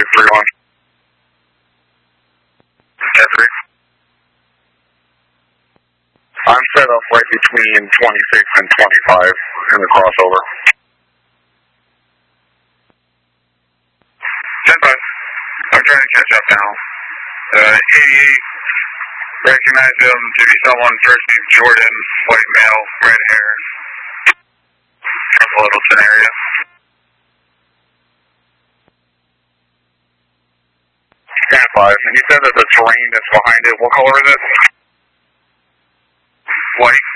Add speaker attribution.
Speaker 1: 631. 10-3. I'm set up right between 26 and 25 in the crossover.
Speaker 2: 10-5. I'm trying to catch up now. 88. Recognize him to be someone first name Jordan, white male, red hair. A little scenario.
Speaker 1: 10-5. And you said that the terrain that's behind it, what color is it?
Speaker 2: White.